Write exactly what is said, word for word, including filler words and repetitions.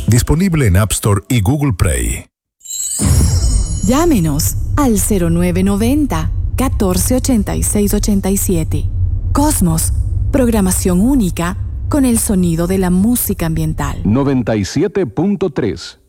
Disponible en App Store y Google Play. Llámenos al cero nueve nueve cero, catorce ochenta y seis ochenta y siete. Cosmos, programación única con el sonido de la música ambiental. noventa y siete punto tres.